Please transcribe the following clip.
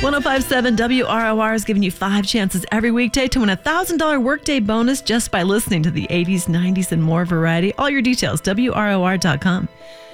1057 WROR is giving you 5 chances every weekday to win a $1,000 workday bonus just by listening to the 80s, 90s, and more variety. All your details, WROR.com.